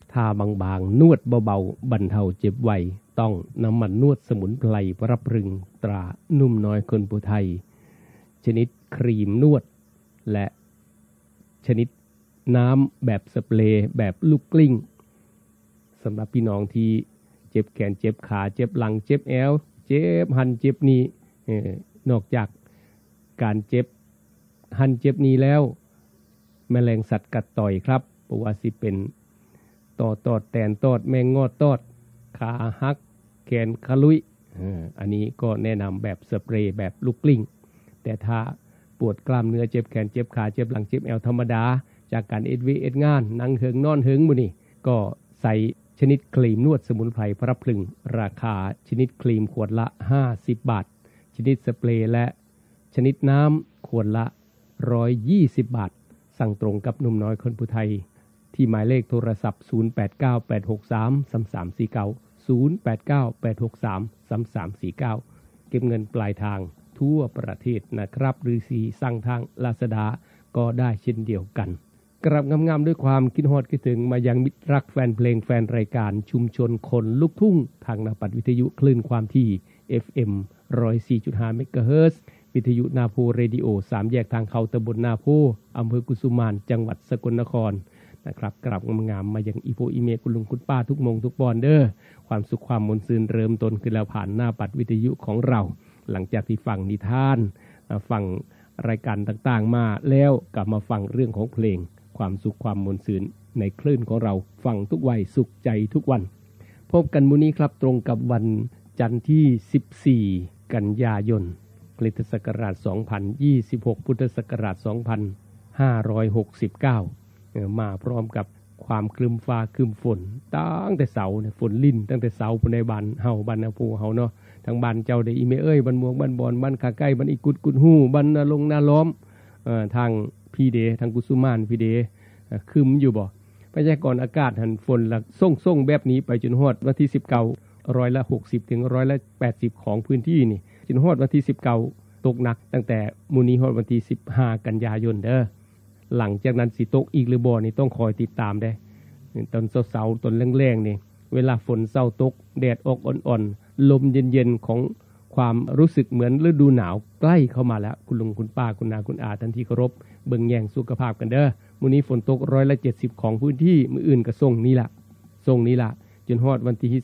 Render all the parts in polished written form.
ทาบางๆนวดเบาๆบรรเทาเจ็บไวต้องน้ำมันนวดสมุนไพรพระพรึงตรานุ่มน้อยคนผู้ไทยชนิดครีมนวดและชนิดน้ำแบบสเปรย์แบบลูกกลิ้งสำหรับพี่น้องที่เจ็บแขนเจ็บขาเจ็บหลังเจ็บแอวเจ็บหันเจ็บนี้นอกจากการเจ็บหันเจ็บนี้แล้วแมลงสัตว์กัดต่อยครับเพราะว่าสิเป็นตอดแตนตอดแมงงอดตอดขาหักแขนขลุยอันนี้ก็แนะนำแบบสเปรย์แบบลูกกลิ้งแต่ถ้าปวดกล้ามเนื้อเจ็บแขนเจ็บขาเจ็บหลังเจ็บแอวธรรมดาจากการเอ็ดงานนั่งเหิงนอนเหิงมื้อนี้ก็ใส่ชนิดครีมนวดสมุนไพรพระพลึงราคาชนิดครีมขวดละ50 บาทชนิดสเปรย์และชนิดน้ำขวดละ120 บาทสั่งตรงกับหนุ่มน้อยคนผู้ไทยที่หมายเลขโทรศัพท์0898633349 0898633349เก็บเงินปลายทางทั่วประเทศนะครับหรือสีสั่งทาง Lazada ก็ได้เช่นเดียวกันกราบงามๆด้วยความคิดฮอดคิดถึงมายังมิตรรักแฟนเพลงแฟนรายการชุมชนคนลูกทุ่งทางนาปัดวิทยุคลื่นความถี่ FM 104.5 เมกะเฮิรตซ์วิทยุนาโพเรดิโอ3แยกทางเขาตำบลนาโพอำเภอกุสุมานจังหวัดสกลนครนะครับกราบงามๆมายังอีโพอีเมคุณลุงคุณป้าทุกมงทุกบอนเด้อความสุขความมนต์ซื่นเริ่มต้นขึ้นแล้วผ่านหน้าปัดวิทยุของเราหลังจากที่ฟังนิทานฟังรายการต่างๆมาแล้วกลับมาฟังเรื่องของเพลงความสุขความมนต์ซื่นในคลื่นของเราฟังทุกวัยสุขใจทุกวันพบกันมื้อนี้ครับตรงกับวันจันทร์ที่14กันยายนคริสตศักราช2026พุทธศักราช2569มาพร้อมกับความครึมฟ้าครึมฝนตั้งแต่เสาเนี่ยฝนลิ่นตั้งแต่เสาในบ้านเฮาบ้านนาโพเฮาเนาะทางบ้านเจ้าได้อีเมเอ้ยบ้านม่วงบ้านบอนบ้านขาใกล้บ้านอีกุดกุดฮู้บ้านนาลงนาล้อมทางพี่เดทางกุสุมานพี่เดครึมอยู่บ่พยากรณ์อากาศหันฝนละส่งแบบนี้ไปจนฮอดวันที่19%-60%ถึง80%ของพื้นที่นี่จนฮอดวันที่19ตกหนักตั้งแต่มื้อนี้ฮอดวันที่15กันยายนเด้อหลังจากนั้นสิตกอีกหรือบ่นี่ต้องคอยติดตามได้ตอนเช้าๆตอนแรงๆนี่เวลาฝนเช้าตกแดดออกอ่อนๆลมเย็นๆของความรู้สึกเหมือนฤดูหนาวใกล้เข้ามาแล้วคุณลุงคุณป้าคุณนาคุณอาท่านที่เคารพเบิ่งแย่งสุขภาพกันเด้อมื้อนี้ฝนตก70%ของพื้นที่มื้ออื่นก็ส่งนี้ล่ะจนฮอดวันที่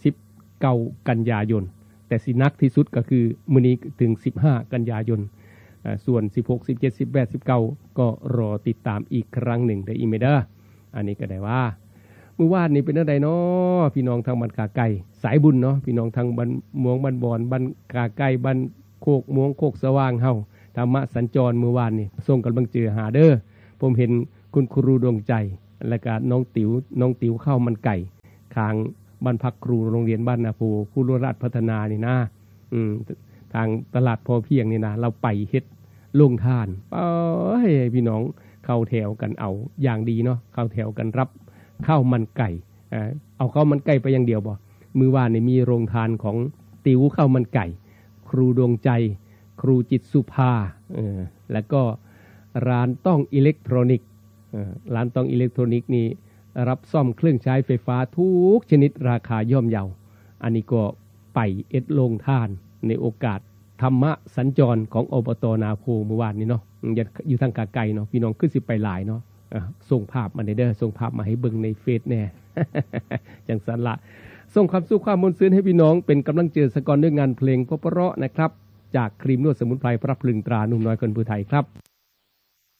19กันยายนแต่สิหนักที่สุดก็คือมื้อนี้ถึง15กันยายนส่วน16 17 18 19ก็รอติดตามอีกครั้งหนึ่งได้อีเมเด้ออันนี้ก็ได้ว่าเมื่อวานนี้เป็นจังได๋น้อพี่น้องทางบ้านขาไก่สายบุญเนาะพี่น้องทางบ้านม่วงบ้านบอนบ้านขาไก่บ้านโคกม่วงโคกสว่างเฮาธรรมะสัญจรเมื่อวานนี่ส่งกำลังเจอหาเด้อผมเห็นคุณครูดวงใจและก็น้องติ๋วข้าวมันไก่ทางบ้านพักครูโรงเรียนบ้านนาโพครูราชพัฒนานี่นะทางตลาดพอเพียงนี่นะเราไปเฮ็ดลงทานให้พี่น้องเข้าแถวกันเอาอย่างดีเนาะเข้าแถวกันรับข้าวมันไก่เอาข้าวมันไก่ไปอย่างเดียวบ่มื้อวานนี่มีโรงทานของติ๋วข้าวมันไก่ครูดวงใจครูจิตสุภาแล้วก็ร้านต้องอิเล็กทรอนิกส์ร้านต้องอิเล็กทรอนิกส์นี่รับซ่อมเครื่องใช้ไฟฟ้าทุกชนิดราคาย่อมเยาอันนี้ก็ไปโรงทานในโอกาสธรรมะสัญจรของอบต.นาโพเมื่อวานนี้เนาะอยู่ทางกาไก่เนาะพี่น้องขึ้นสิไปหลายเนาะส่งภาพมาเด้อส่งภาพมาให้เบิ่งในเฟซแน่ จังซั่นละส่งความสุขความมนต์ซื่นให้พี่น้องเป็นกำลังใจสกอนด้วยงานเพลงเพราะๆนะครับจากครีมนวดสมุนไพรพระพลึงตราหนุ่มน้อยคนผู้ไทยครับ